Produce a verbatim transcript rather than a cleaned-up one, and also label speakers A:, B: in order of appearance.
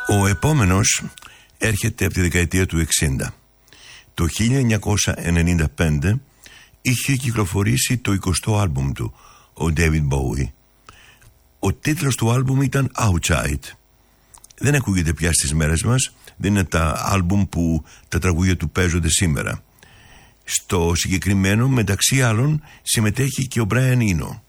A: Ο επόμενος έρχεται από τη δεκαετία του εξήντα. Το χίλια εννιακόσια ενενήντα πέντε είχε κυκλοφορήσει το εικοστό άλμπουμ του, ο David Bowie. Ο τίτλος του άλμπουμ ήταν Outside. Δεν ακούγεται πια στις μέρες μας, δεν είναι τα άλμπουμ που τα τραγούδια του παίζονται σήμερα. Στο συγκεκριμένο, μεταξύ άλλων, συμμετέχει και ο Brian Eno.